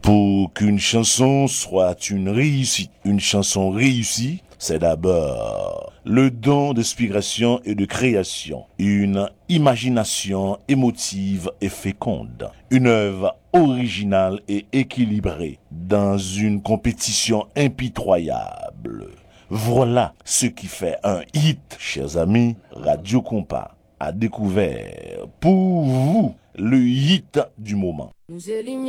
Pour qu'une chanson soit une réussite, une chanson réussie, c'est d'abord le don d'inspiration et de création, une imagination émotive et féconde, une œuvre originale et équilibrée dans une compétition impitoyable. Voilà ce qui fait un hit, chers amis. Radio Compas a découvert pour vous le hit du moment.